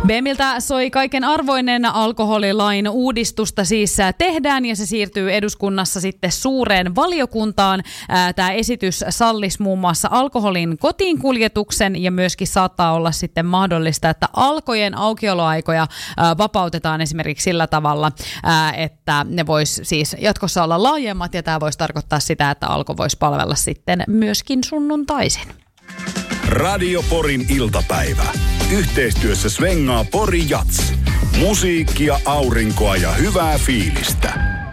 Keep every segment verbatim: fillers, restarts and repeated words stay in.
B M:ltä soi kaiken arvoinen alkoholilain uudistusta siis tehdään ja se siirtyy eduskunnassa sitten suureen valiokuntaan. Tämä esitys sallisi muun muassa alkoholin kotiinkuljetuksen ja myöskin saattaa olla sitten mahdollista, että Alkojen aukioloaikoja vapautetaan esimerkiksi sillä tavalla, että ne vois siis jatkossa olla laajemmat ja tämä voisi tarkoittaa sitä, että Alko voisi palvella sitten myöskin sunnuntaisin. Radio Porin iltapäivä. Yhteistyössä svengaa Pori Jats. Musiikkia, aurinkoa ja hyvää fiilistä.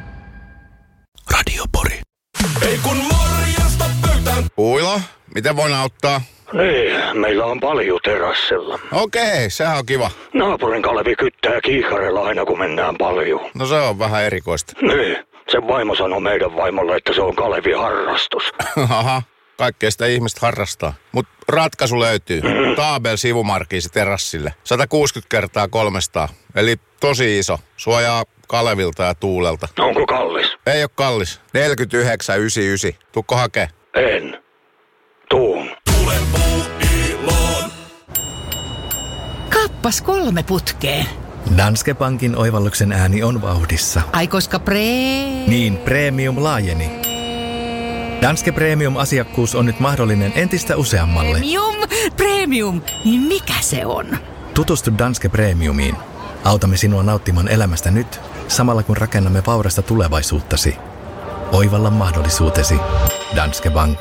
Radio Pori. Ei kun morjesta pöytään. Puilo, miten voin auttaa? Niin, meillä on paljon terassilla. Okei, sehän on kiva. Naapurin Kalevi kyttää kiikarella aina kun mennään paljon. No se on vähän erikoista. Niin, sen vaimo sanoi meidän vaimolle, että se on Kalevi harrastus. Aha, kaikkea sitä ihmiset harrastaa. Mut ratkaisu löytyy. Mm. Taabel sivumarkiisi terassille. sata kuusikymmentä kertaa kolmesataa. Eli tosi iso. Suojaa Kalevilta ja tuulelta. Onko kallis? Ei oo kallis. neljäkymmentäyhdeksän yhdeksänkymmentäyhdeksän. Tuukko hakee? En. Tuun. Tule Puuiloon. Kappas kolme putkeen. Danske Bankin oivalluksen ääni on vauhdissa. Ai koska pre... Niin, premium laajeni. Danske Premium-asiakkuus on nyt mahdollinen entistä useammalle. Premium, premium, niin mikä se on? Tutustu Danske Premiumiin. Autamme sinua nauttimaan elämästä nyt, samalla kun rakennamme vaurasta tulevaisuuttasi. Oivalla mahdollisuutesi. Danske Bank.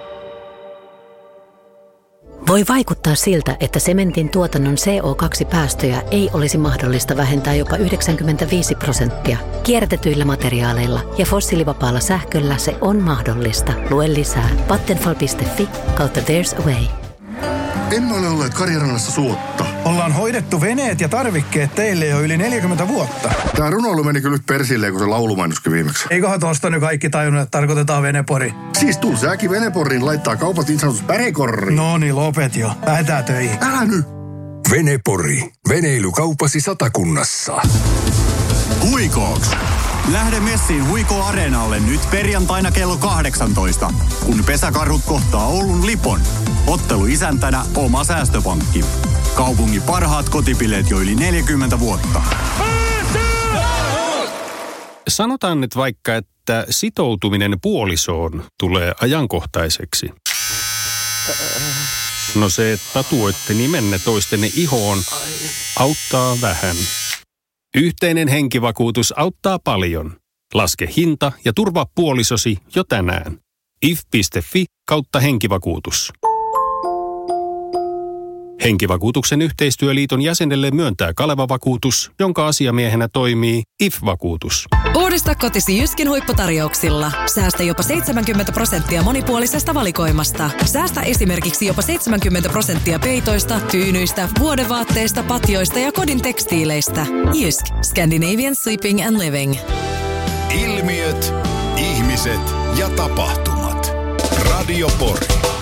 Voi vaikuttaa siltä, että sementin tuotannon C O kaksi päästöjä ei olisi mahdollista vähentää jopa yhdeksänkymmentäviisi prosenttia. Kierrätetyillä materiaaleilla ja fossiilivapaalla sähköllä se on mahdollista. Lue lisää vattenfall piste fi kautta there's a way. Emme ole olleet Karjarannassa suotta. Ollaan hoidettu veneet ja tarvikkeet teille jo yli neljäkymmentä vuotta. Tää runoilu meni kyllä nyt persilleen, kun se laulumainoskin viimeksi. Eiköhän tosta nyt kaikki tajunnut, että tarkoitetaan Venepori. Siis tul säkin Veneporiin laittaa kaupat niin sanotus pärekorriin. No niin, lopet jo. Lähetään töihin. Älä nyt! Venepori. Veneilykaupasi Satakunnassa. Huikooks! Lähde messiin Huiko Areenalle nyt perjantaina kello kahdeksantoista, kun pesäkarhut kohtaa Oulun Lipon. Ottelu isäntänä oma säästöpankki. Kaupungin parhaat kotipileet jo yli neljäkymmentä vuotta. Sanotaan nyt vaikka, että sitoutuminen puolisoon tulee ajankohtaiseksi. No se, että tatuoitte nimenne toistenne ihoon, auttaa vähän. Yhteinen henkivakuutus auttaa paljon. Laske hinta ja turvaa puolisosi jo tänään. if piste fi kautta henkivakuutus. Henkivakuutuksen yhteistyöliiton jäsenelle myöntää Kaleva-vakuutus, jonka asiamiehenä toimii I F-vakuutus. Uudista kotisi Jyskin huipputarjouksilla. Säästä jopa seitsemänkymmentä prosenttia monipuolisesta valikoimasta. Säästä esimerkiksi jopa seitsemänkymmentä prosenttia peitoista, tyynyistä, vuodevaatteista, patjoista ja kodin tekstiileistä. Jysk. Scandinavian Sleeping and Living. Ilmiöt, ihmiset ja tapahtumat. Radio Pori.